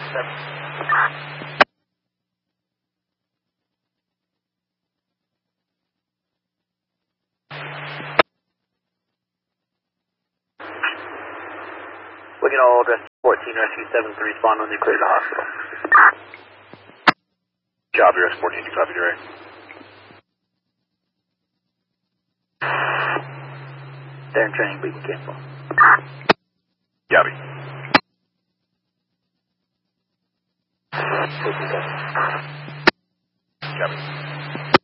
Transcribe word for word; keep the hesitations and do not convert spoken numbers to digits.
seven. Looking all address fourteen, rescue seven three, respond when they clear the hospital. Copy, rescue fourteen, you copy direct. They're in training, we can cancel. Copy. fourteen,